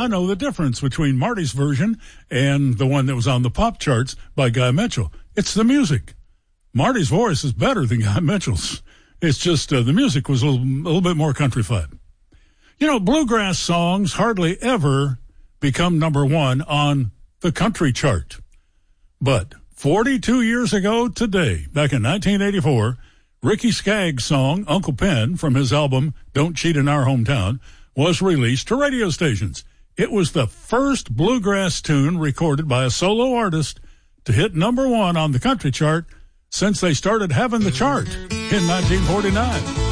I know the difference between Marty's version and the one that was on the pop charts by Guy Mitchell. It's the music. Marty's voice is better than Guy Mitchell's. It's just the music was a little bit more countrified. You know, bluegrass songs hardly ever become number one on the country chart. But 42 years ago today, back in 1984, Ricky Skaggs' song, Uncle Pen, from his album Don't Cheat in Our Hometown, was released to radio stations. It was the first bluegrass tune recorded by a solo artist to hit number one on the country chart since they started having the chart in 1949.